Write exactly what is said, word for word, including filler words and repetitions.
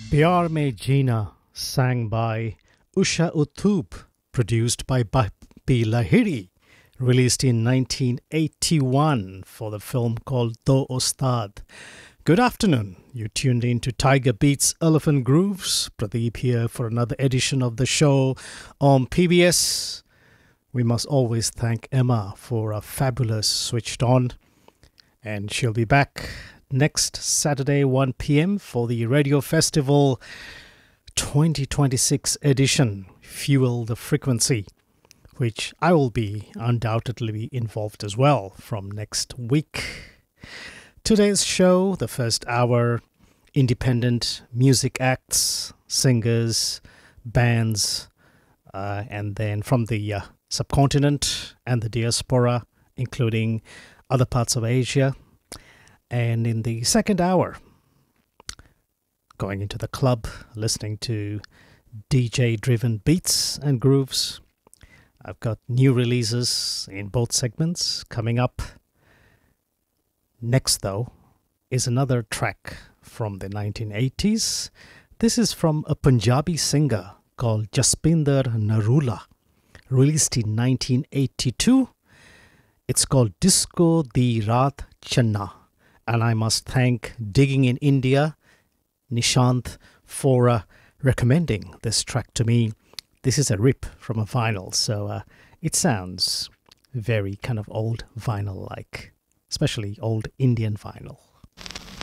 Pyar Mein Jeena, sang by Usha Uthup, produced by Bappi Lahiri, released in nineteen eighty-one for the film called Do Ustad. Good afternoon. You tuned in to Tiger Beats Elephant Grooves. Pradeep here for another edition of the show on P B S. We must always thank Emma for a fabulous Switched On. And she'll be back next Saturday, one p.m. for the Radio Festival twenty twenty-six edition, Fuel the Frequency, which I will be undoubtedly involved as well from next week. Today's show, the first hour, independent music acts, singers, bands, uh, and then from the uh, subcontinent and the diaspora, including other parts of Asia. And in the second hour, going into the club, listening to D J-driven beats and grooves. I've got new releases in both segments coming up. Next, though, is another track from the nineteen eighties. This is from a Punjabi singer called Jaspinder Narula, released in nineteen eighty-two. It's called Disco Di Raat Channa. And I must thank Digging in India, Nishant, for uh, recommending this track to me. This is a rip from a vinyl, so uh, it sounds very kind of old vinyl-like, especially old Indian vinyl.